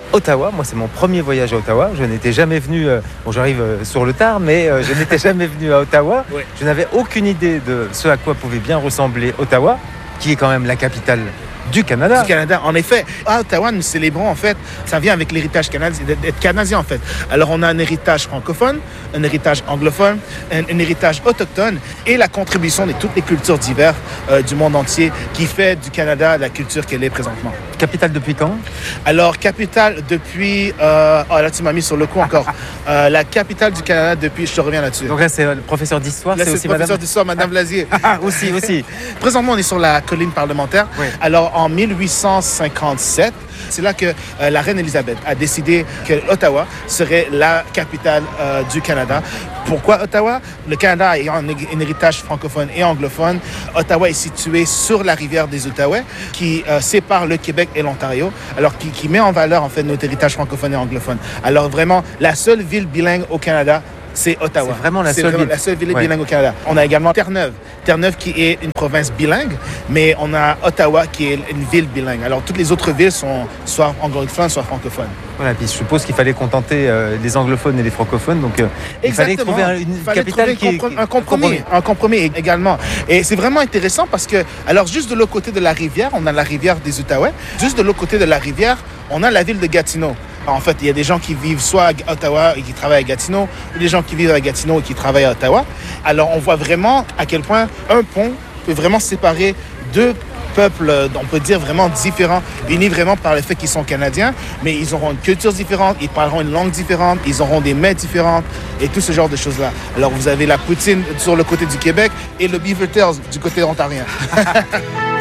Ottawa. Moi, c'est mon premier voyage à Ottawa. Je n'étais jamais venu, bon, j'arrive sur le tard, mais je n'étais jamais venu à Ottawa. Ouais. Je n'avais aucune idée de ce à quoi pouvait bien ressembler Ottawa, qui est quand même la capitale du Canada. Du Canada, en effet. À Ottawa, nous célébrons, en fait, ça vient avec l'héritage canadien, d'être canadien, en fait. Alors, on a un héritage francophone, un héritage anglophone, un héritage autochtone et la contribution de toutes les cultures diverses du monde entier qui fait du Canada la culture qu'elle est présentement. Capitale depuis quand? Alors, capitale depuis... là, tu m'as mis sur le coup encore. La capitale du Canada depuis... Je te reviens là-dessus. Donc là, c'est le professeur d'histoire, Là, c'est aussi le professeur madame... d'histoire, Madame Vlasier. Ah, aussi. Présentement, on est sur la colline parlementaire. Oui. Alors, en 1857, c'est là que la reine Élisabeth a décidé que Ottawa serait la capitale du Canada. Pourquoi Ottawa? Le Canada ayant un héritage francophone et anglophone, Ottawa est situé sur la rivière des Outaouais qui sépare le Québec et l'Ontario, alors qui met en valeur en fait notre héritage francophone et anglophone. Alors vraiment, la seule ville bilingue au Canada, c'est Ottawa. C'est vraiment la seule ville. La seule ville Ouais. bilingue au Canada. On a également Terre-Neuve. Terre-Neuve qui est une province bilingue, mais on a Ottawa qui est une ville bilingue. Alors toutes les autres villes sont soit anglophones, soit francophones. Voilà, puis je suppose qu'il fallait contenter les anglophones et les francophones, donc il fallait trouver une capitale un compromis également. Et c'est vraiment intéressant parce que, alors juste de l'autre côté de la rivière, on a la rivière des Outaouais. Juste de l'autre côté de la rivière, on a la ville de Gatineau. En fait, il y a des gens qui vivent soit à Ottawa et qui travaillent à Gatineau, ou des gens qui vivent à Gatineau et qui travaillent à Ottawa. Alors, on voit vraiment à quel point un pont peut vraiment séparer deux peuples, on peut dire vraiment différents, unis vraiment par le fait qu'ils sont canadiens, mais ils auront une culture différente, ils parleront une langue différente, ils auront des mets différentes et tout ce genre de choses-là. Alors, vous avez la poutine sur le côté du Québec et le beaver tails du côté ontarien.